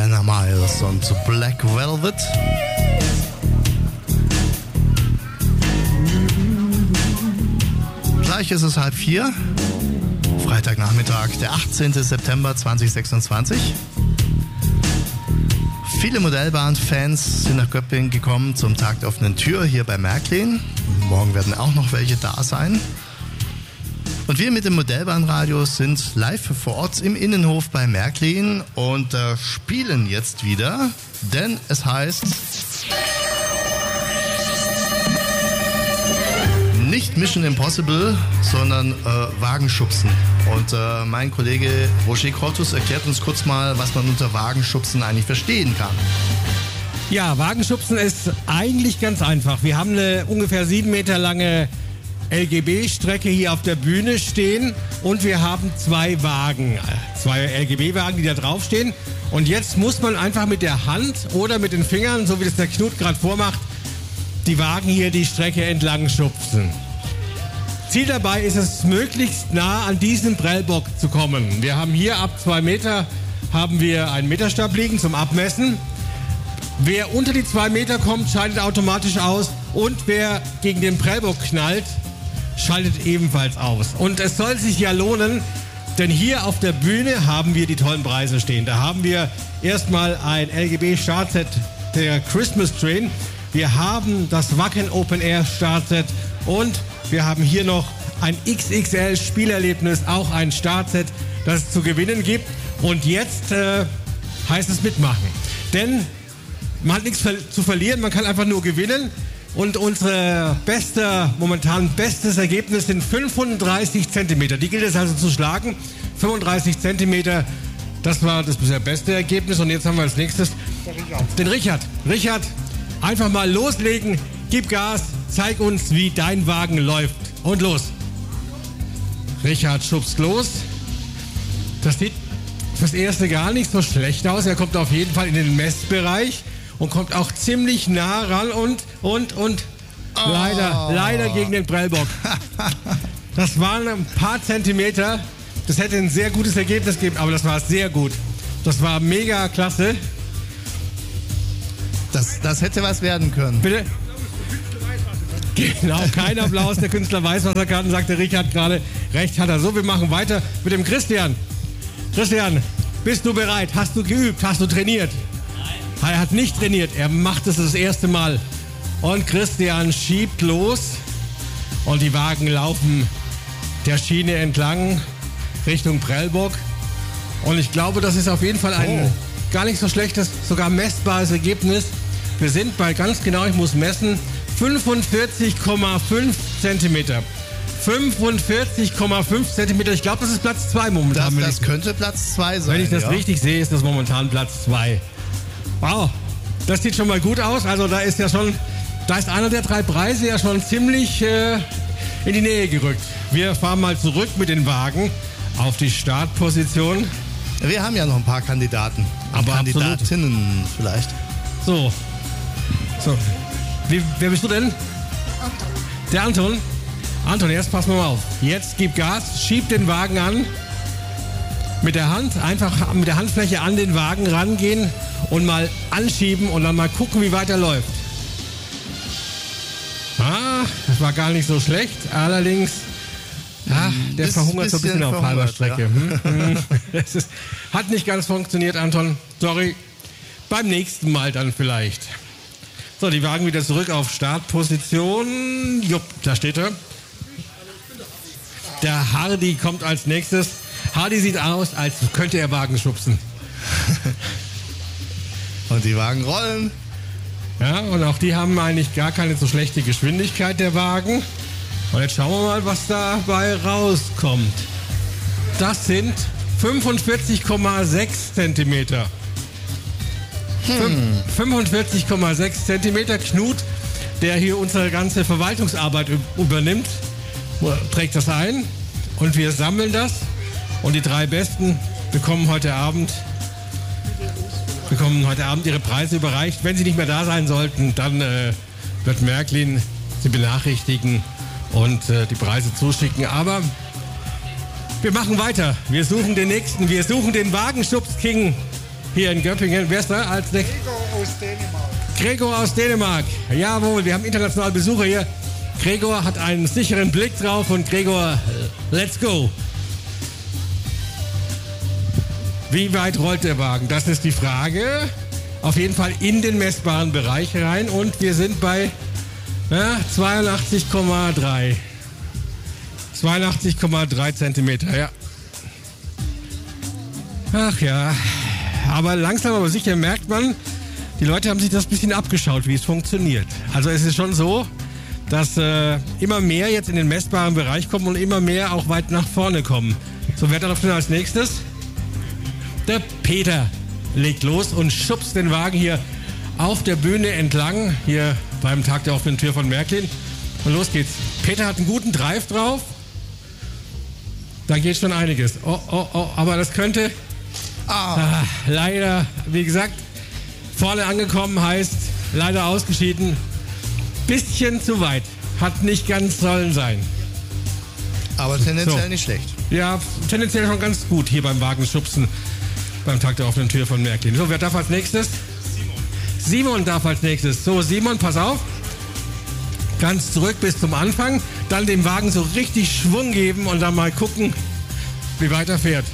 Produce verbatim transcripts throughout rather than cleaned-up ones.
Anna Myers und Black Velvet. Gleich ist es halb vier. Freitagnachmittag, der achtzehnten September zweitausendsechsundzwanzig. Viele Modellbahn-Fans sind nach Göppingen gekommen zum Tag der offenen Tür hier bei Märklin. Morgen werden auch noch welche da sein. Und wir mit dem Modellbahnradio sind live vor Ort im Innenhof bei Märklin und äh, spielen jetzt wieder, denn es heißt nicht Mission Impossible, sondern äh, Wagenschubsen. Und äh, mein Kollege Roger Cortus erklärt uns kurz mal, was man unter Wagenschubsen eigentlich verstehen kann. Ja, Wagenschubsen ist eigentlich ganz einfach. Wir haben eine ungefähr sieben Meter lange L G B-Strecke hier auf der Bühne stehen und wir haben zwei Wagen, zwei L G B-Wagen, die da draufstehen. Und jetzt muss man einfach mit der Hand oder mit den Fingern, so wie das der Knut gerade vormacht, die Wagen hier die Strecke entlang schubsen. Ziel dabei ist es, möglichst nah an diesen Prellbock zu kommen. Wir haben hier ab zwei Meter haben wir einen Meterstab liegen zum Abmessen. Wer unter die zwei Meter kommt, scheidet automatisch aus und wer gegen den Prellbock knallt, schaltet ebenfalls aus. Und es soll sich ja lohnen, denn hier auf der Bühne haben wir die tollen Preise stehen. Da haben wir erstmal ein L G B-Startset der Christmas Train. Wir haben das Wacken Open Air Startset und wir haben hier noch ein X X L-Spielerlebnis, auch ein Startset, das es zu gewinnen gibt. Und jetzt äh, heißt es mitmachen. Denn man hat nichts zu verlieren, man kann einfach nur gewinnen. Und unser bester, momentan bestes Ergebnis sind fünfunddreißig Zentimeter. Die gilt es also zu schlagen. fünfunddreißig Zentimeter, das war das bisher beste Ergebnis. Und jetzt haben wir als nächstes den Richard. Richard, einfach mal loslegen, gib Gas, zeig uns, wie dein Wagen läuft. Und los. Richard schubst los. Das sieht fürs Erste gar nicht so schlecht aus. Er kommt auf jeden Fall in den Messbereich und kommt auch ziemlich nah ran und, und, und oh. leider, leider gegen den Prellbock. Das waren ein paar Zentimeter. Das hätte ein sehr gutes Ergebnis gegeben, aber das war sehr gut. Das war mega klasse. Das, das hätte was werden können. Bitte? Genau, kein Applaus. Der Künstler weiß, was er kann, sagt der Richard gerade. Recht hat er. So, wir machen weiter mit dem Christian. Christian, bist du bereit? Hast du geübt? Hast du trainiert? Nein. Er hat nicht trainiert. Er macht es das erste Mal. Und Christian schiebt los. Und die Wagen laufen der Schiene entlang Richtung Prellbock. Und ich glaube, das ist auf jeden Fall ein oh. gar nicht so schlechtes, sogar messbares Ergebnis. Wir sind bei, ganz genau, ich muss messen, fünfundvierzig Komma fünf Zentimeter. fünfundvierzig Komma fünf Zentimeter. Ich glaube, das ist Platz zwei momentan. Das, das könnte Platz zwei sein. Wenn ich das ja. richtig sehe, ist das momentan Platz zwei. Wow, das sieht schon mal gut aus. Also da ist ja schon, da ist einer der drei Preise ja schon ziemlich äh, in die Nähe gerückt. Wir fahren mal zurück mit den Wagen auf die Startposition. Wir haben ja noch ein paar Kandidaten. Aber Kandidatinnen absolut. Vielleicht. So. So. Wie, wer bist du denn? Anton. Der Anton? Anton, jetzt pass mal auf. Jetzt gib Gas, schieb den Wagen an. Mit der Hand, einfach mit der Handfläche an den Wagen rangehen und mal anschieben und dann mal gucken, wie weit er läuft. Ah, das war gar nicht so schlecht. Allerdings, ah, der Biss, verhungert so ein bisschen auf halber Strecke. Ja. Hm, hm. Das ist, hat nicht ganz funktioniert, Anton. Sorry. Beim nächsten Mal dann vielleicht. So, die Wagen wieder zurück auf Startposition. Jupp, da steht er. Der Hardy kommt als nächstes. Hardy sieht aus, als könnte er Wagen schubsen. Und die Wagen rollen. Ja, und auch die haben eigentlich gar keine so schlechte Geschwindigkeit, der Wagen. Und jetzt schauen wir mal, was dabei rauskommt. Das sind fünfundvierzig Komma sechs Zentimeter. Hm. fünfundvierzig Komma sechs Zentimeter. Knut, der hier unsere ganze Verwaltungsarbeit übernimmt, trägt das ein und wir sammeln das. Und die drei Besten bekommen heute Abend, bekommen heute Abend ihre Preise überreicht. Wenn sie nicht mehr da sein sollten, dann äh, wird Märklin sie benachrichtigen und äh, die Preise zuschicken. Aber wir machen weiter. Wir suchen den nächsten. Wir suchen den Wagenschubs-King hier in Göppingen. Wer ist da als nächstes? Gregor aus Dänemark. Gregor aus Dänemark. Jawohl, wir haben internationale Besucher hier. Gregor hat einen sicheren Blick drauf und Gregor, let's go. Wie weit rollt der Wagen? Das ist die Frage. Auf jeden Fall in den messbaren Bereich rein und wir sind bei ja, zweiundachtzig Komma drei. zweiundachtzig Komma drei Zentimeter, ja. Ach ja, aber langsam aber sicher merkt man, die Leute haben sich das ein bisschen abgeschaut, wie es funktioniert. Also es ist schon so, dass äh, immer mehr jetzt in den messbaren Bereich kommen und immer mehr auch weit nach vorne kommen. So, wer darauf denn als nächstes? Der Peter legt los und schubst den Wagen hier auf der Bühne entlang, hier beim Tag der offenen Tür von Märklin. Und los geht's. Peter hat einen guten Drive drauf. Da geht schon einiges. Oh, oh, oh, aber das könnte... Ah. Ah, leider, wie gesagt, vorne angekommen heißt, leider ausgeschieden. Bisschen zu weit. Hat nicht ganz sollen sein. Aber tendenziell So. nicht schlecht. Ja, tendenziell schon ganz gut hier beim Wagenschubsen beim Tag der offenen Tür von Märklin. So, wer darf als nächstes? Simon. Simon darf als nächstes. So, Simon, pass auf. Ganz zurück bis zum Anfang. Dann dem Wagen so richtig Schwung geben und dann mal gucken, wie weit er fährt.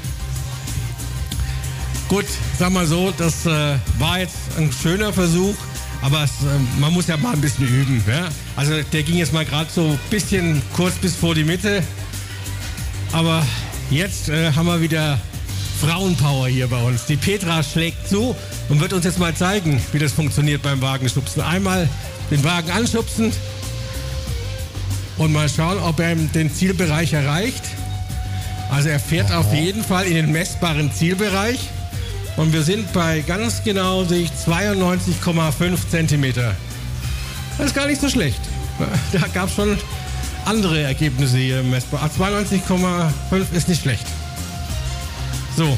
Gut, sag mal so, das äh, war jetzt ein schöner Versuch, aber es, äh, man muss ja mal ein bisschen üben. Ja? Also der ging jetzt mal gerade so ein bisschen kurz bis vor die Mitte, aber jetzt äh, haben wir wieder Frauenpower hier bei uns. Die Petra schlägt zu und wird uns jetzt mal zeigen, wie das funktioniert beim Wagenschubsen. Einmal den Wagen anschubsen und mal schauen, ob er den Zielbereich erreicht. Also er fährt auf jeden Fall in den messbaren Zielbereich. Und wir sind bei ganz genau sehe ich zweiundneunzig Komma fünf Zentimeter. Das ist gar nicht so schlecht. Da gab es schon andere Ergebnisse hier messbar. zweiundneunzig Komma fünf ist nicht schlecht. So.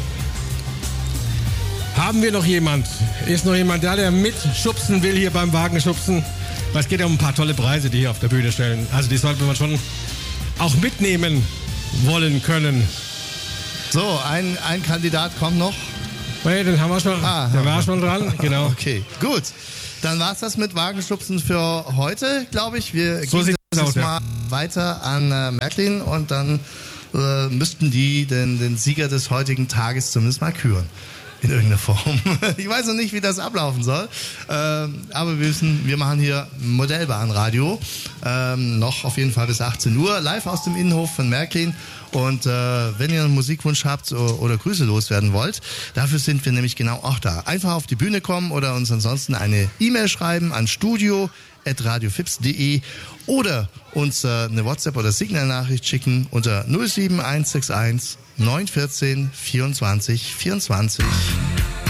Haben wir noch jemand? Ist noch jemand da, der mitschubsen will hier beim Wagenschubsen? Weil es geht ja um ein paar tolle Preise, die hier auf der Bühne stellen. Also die sollte man schon auch mitnehmen wollen können. So, ein, ein Kandidat kommt noch. Nee, den haben wir schon. Ah, der war schon dran, genau. Okay, gut. Dann war's das mit Wagenschubsen für heute, glaube ich. Wir So gehen sieht's das aus, mal weiter an äh, Märklin und dann äh, müssten die den, den Sieger des heutigen Tages zumindest mal küren. In irgendeiner Form. Ich weiß noch nicht, wie das ablaufen soll. Ähm, aber wir wissen, wir machen hier Modellbahnradio. Ähm, noch auf jeden Fall bis achtzehn Uhr. Live aus dem Innenhof von Märklin. Und äh, wenn ihr einen Musikwunsch habt oder, oder Grüße loswerden wollt, dafür sind wir nämlich genau auch da. Einfach auf die Bühne kommen oder uns ansonsten eine E-Mail schreiben an studio at radiofips punkt de oder uns äh, eine WhatsApp- oder Signal-Nachricht schicken unter null sieben eins sechs eins neun eins vier vierundzwanzig vierundzwanzig.